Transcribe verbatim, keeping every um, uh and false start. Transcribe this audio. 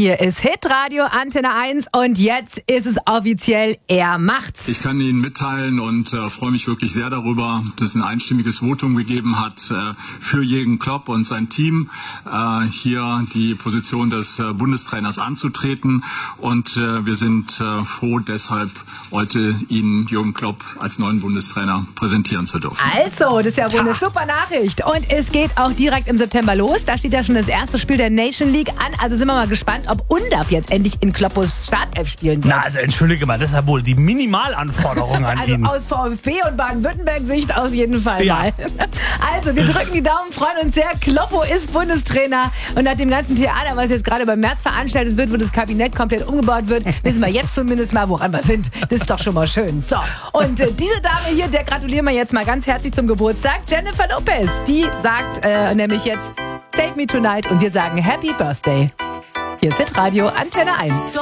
Hier ist Hitradio Antenne eins und jetzt ist es offiziell, er macht's. Ich kann Ihnen mitteilen und äh, freue mich wirklich sehr darüber, dass es ein einstimmiges Votum gegeben hat äh, für Jürgen Klopp und sein Team, äh, hier die Position des äh, Bundestrainers anzutreten. Und äh, wir sind äh, froh, deshalb heute Ihnen Jürgen Klopp als neuen Bundestrainer präsentieren zu dürfen. Also, das ist ja wohl eine super Nachricht. Und es geht auch direkt im September los. Da steht ja schon das erste Spiel der Nation League an. Also sind wir mal gespannt, ob Undav jetzt endlich in Kloppos Startelf spielen wird. Na, also entschuldige mal, das ist ja wohl die Minimalanforderung an also ihn. Aus VfB und Baden-Württemberg-Sicht auf jeden Fall Ja. mal. Also, wir drücken die Daumen, freuen uns sehr. Kloppo ist Bundestrainer und nach dem ganzen Theater, was jetzt gerade beim März veranstaltet wird, wo das Kabinett komplett umgebaut wird, wissen wir jetzt zumindest mal, woran wir sind. Das ist doch schon mal schön. So, und äh, diese Dame hier, der gratulieren wir jetzt mal ganz herzlich zum Geburtstag. Jennifer Lopez, die sagt äh, nämlich jetzt Save Me Tonight und wir sagen Happy Birthday. Hier ist Hitradio Antenne eins.